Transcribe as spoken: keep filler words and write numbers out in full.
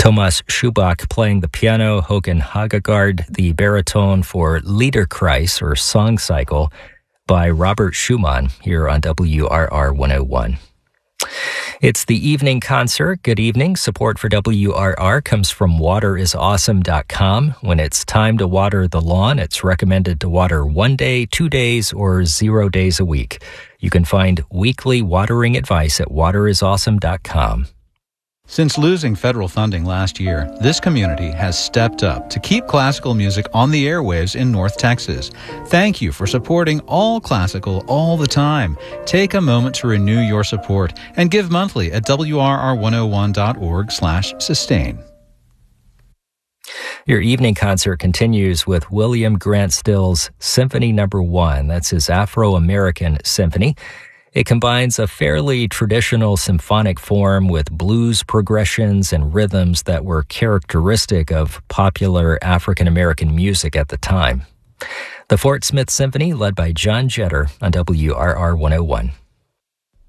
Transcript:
Thomas Schubach playing the piano, Håkan Hagegard the baritone for Liederkreis, or Song Cycle, by Robert Schumann, here on W R R one oh one. It's the evening concert. Good evening. Support for W R R comes from water is awesome dot com. When it's time to water the lawn, it's recommended to water one day, two days, or zero days a week. You can find weekly watering advice at water is awesome dot com. Since losing federal funding last year, this community has stepped up to keep classical music on the airwaves in North Texas. Thank you for supporting all classical all the time. Take a moment to renew your support and give monthly at W R R one oh one dot org slash sustain. Your evening concert continues with William Grant Still's Symphony Number One. That's his Afro-American symphony. It combines a fairly traditional symphonic form with blues progressions and rhythms that were characteristic of popular African-American music at the time. The Fort Smith Symphony, led by John Jeter on W R R one oh one.